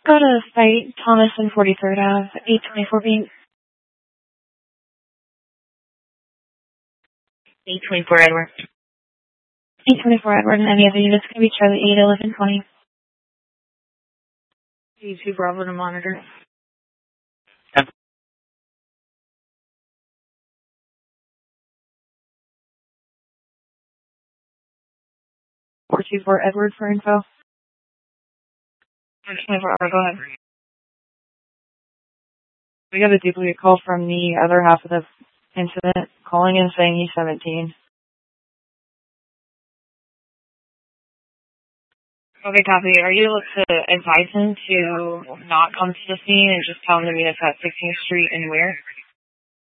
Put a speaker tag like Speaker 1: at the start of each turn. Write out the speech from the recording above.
Speaker 1: Go to site Thomas and 43rd Ave, 824 Bank.
Speaker 2: 824 Edward.
Speaker 1: 824 Edward, and any other units can be Charlie 81120.
Speaker 2: 82 Bravo to monitor.
Speaker 1: 424 Edward for info.
Speaker 2: 424 Edward, go ahead.
Speaker 1: We got a duplicate call from the other half of the incident, calling in saying he's 17.
Speaker 2: Okay, copy. Are you able to advise him to not come to the scene and just tell him to meet us at 16th Street and where?